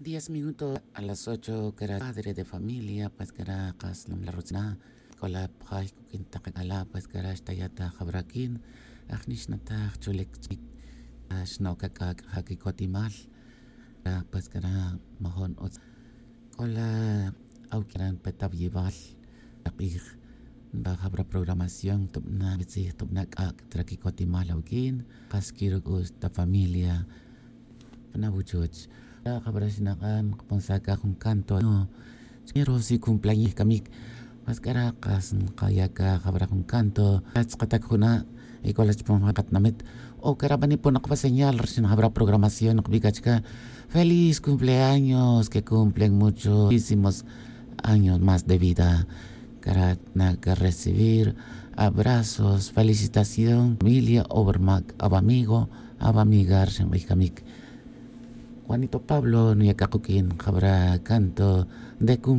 10 minutos a las 8, que era padre de familia, pues que era caslam la rutina, con la paj quinta cala, pues que era estayata jabrakin, agnishnata chulek chik, ashnoka hakikotimal, pues que era mahon ots, con la aukiran petabyeval, apig, habra programación, tubna bitsi, tubna trakikotimal aukin, kaskiruk esta familia, penabuchuch. Kabrasinakan kapag sa akong kanto no pero si cumpleaños kami mas karakas kaya ka kabra kong kanto at katak ko na ikolas po makat namit o karabani po nakapasenyal sin habra programación nakbigat ka feliz cumpleaños que cumplen muchísimos años más de vida karat na ka recibir abrazos felicitación familia overmag abamigo abamigar sin kamik Juanito Pablo, Nuyakakukin, Jabra Canto, de